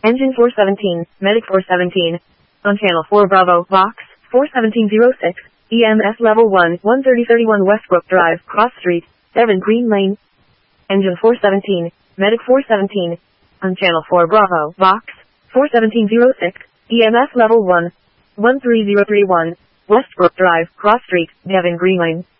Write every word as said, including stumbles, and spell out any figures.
Engine four seventeen, Medic four seventeen. On Channel four Bravo, Vox, four seventeen oh six, E M S Level one, one thirty thirty-one Westbrook Drive, Cross Street, Devon Green Lane. Engine four seventeen, Medic four seventeen. On Channel four Bravo, Vox, four seventeen oh six, E M S Level one, one three zero three one, Westbrook Drive, Cross Street, Devon Green Lane.